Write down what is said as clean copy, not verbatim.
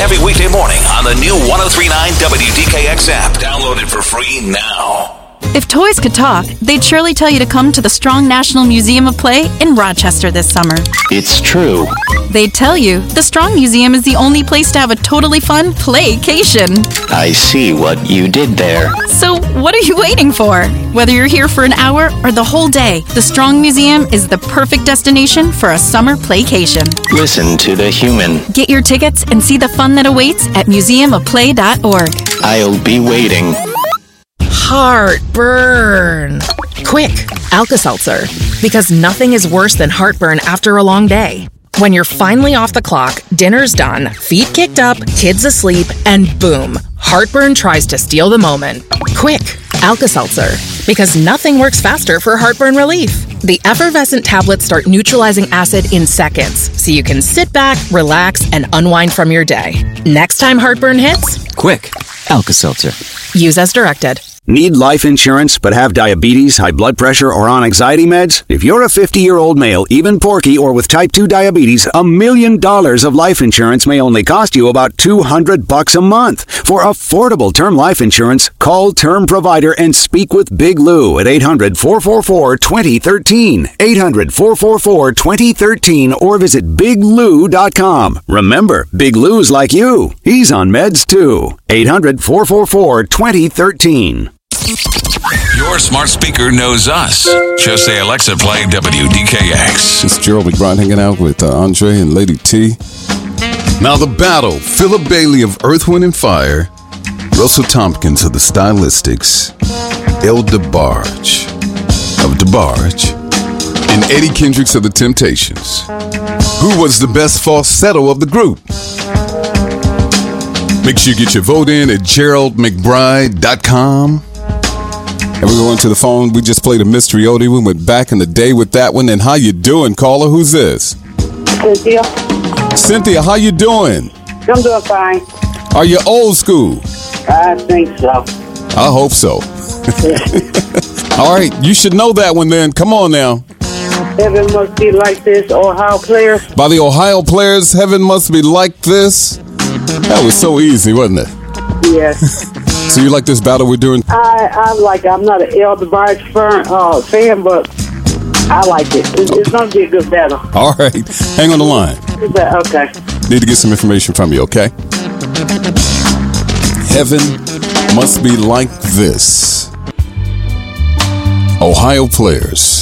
every weekday morning on the new 103.9 WDKX app. Download it for free now. If toys could talk, they'd surely tell you to come to the Strong National Museum of Play in Rochester this summer. It's true. They'd tell you the Strong Museum is the only place to have a totally fun playcation. I see what you did there. So what are you waiting for? Whether you're here for an hour or the whole day, the Strong Museum is the perfect destination for a summer playcation. Listen to the human. Get your tickets and see the fun that awaits at museumofplay.org. I'll be waiting. Heartburn. Quick, Alka-Seltzer. Because nothing is worse than heartburn after a long day. When you're finally off the clock, dinner's done, feet kicked up, kids asleep, and boom, heartburn tries to steal the moment. Quick, Alka-Seltzer. Because nothing works faster for heartburn relief. The effervescent tablets start neutralizing acid in seconds, so you can sit back, relax, and unwind from your day. Next time heartburn hits, quick, Alka-Seltzer. Use as directed. Need life insurance but have diabetes, high blood pressure, or on anxiety meds? If you're a 50-year-old male, even porky, or with type 2 diabetes, $1 million of life insurance may only cost you about $200 a month. For affordable term life insurance, call Term Provider and speak with Big Lou at 800-444-2013. 800-444-2013 or visit biglou.com. Remember, Big Lou's like you. He's on meds too. 800-444-2013. Your smart speaker knows us. Just say, Alexa, play WDKX. It's Gerald McBride hanging out with Andre and Lady T. Now the battle. Philip Bailey of Earth, Wind & Fire. Russell Tompkins of the Stylistics. El DeBarge of DeBarge. And Eddie Kendricks of the Temptations. Who was the best falsetto of the group? Make sure you get your vote in at GeraldMcBride.com. And we're going to the phone. We just played a mystery oldie. We went back in the day with that one. And how you doing, caller? Who's this? Cynthia. Cynthia, how you doing? I'm doing fine. Are you old school? I think so. I hope so. All right, you should know that one then. Come on now. Heaven must be like this, Ohio Players. By the Ohio Players, Heaven Must Be Like This. That was so easy, wasn't it? Yes. So you like this battle we're doing? I'm not an El DeBarge fan, but I like it. It's going to be a good battle. All right. Hang on the line. Okay. Need to get some information from you, okay? Heaven Must Be Like This. Ohio Players.